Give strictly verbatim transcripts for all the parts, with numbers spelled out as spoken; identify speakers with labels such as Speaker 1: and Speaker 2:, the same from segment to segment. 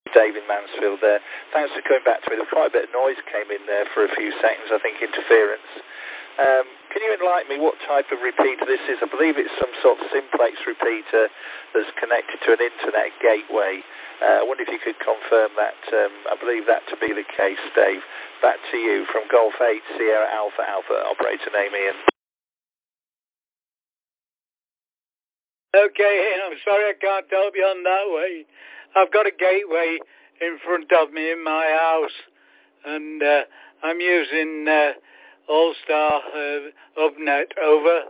Speaker 1: David Mansfield there. Thanks for coming back to me. There was quite a bit of noise came in there for a few seconds, I think interference. Um, can you enlighten me what type of repeater this is? I believe it's some sort of simplex repeater that's connected to an internet gateway. Uh, I wonder if you could confirm that. Um, I believe that to be the case, Dave. Back to you from Golf eight Sierra Alpha Alpha, operator name Ian.
Speaker 2: Okay, I'm sorry I can't help you on that way. I've got a gateway in front of me in my house, and uh, I'm using uh, All-Star uh, Hubnet, over.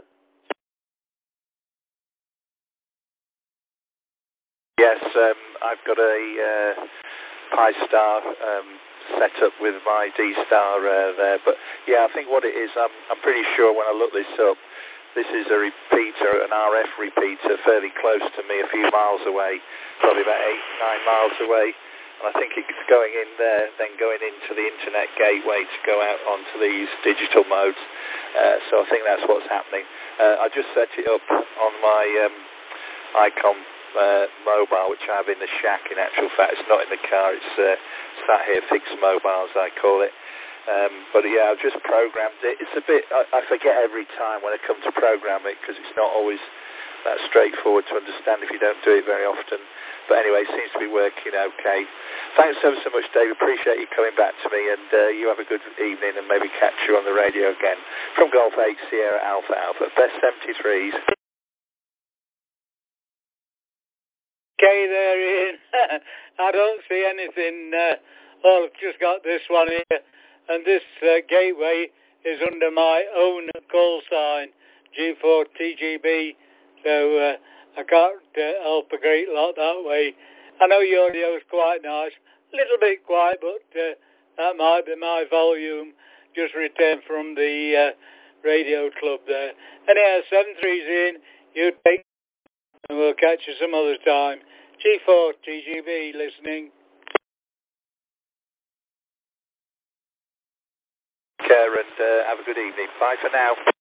Speaker 1: Yes, um, I've got a uh, Pi-Star um, set up with my D-Star uh, there, but yeah, I think what it is, I'm, I'm pretty sure when I look this up, this is a repeater, an R F repeater, fairly close to me, a few miles away, probably about eight, nine miles away. And I think it's going in there, then going into the internet gateway to go out onto these digital modes. Uh, so I think that's what's happening. Uh, I just set it up on my um, Icon uh, mobile, which I have in the shack. In actual fact, it's not in the car. It's uh, sat here, fixed mobile, as I call it. Um, but yeah, I've just programmed it. It's a bit, I, I forget every time when I come to program it because it's not always that straightforward to understand if you don't do it very often. But anyway, it seems to be working okay. Thanks ever so much, Dave. Appreciate you coming back to me, and uh, you have a good evening and maybe catch you on the radio again. From Golf eight Sierra Alpha Alpha, best seventy-threes.
Speaker 2: Okay there, Ian. I don't see anything. Uh, oh, I've just got this one here. And this uh, gateway is under my own call sign, G four T G B, so uh, I can't uh, help a great lot that way. I know your audio is quite nice, a little bit quiet, but uh, that might be my volume, just returned from the uh, radio club there. Anyhow, seven threes in, you take, and we'll catch you some other time. G four T G B listening.
Speaker 1: Care and uh, have a good evening. Bye for now.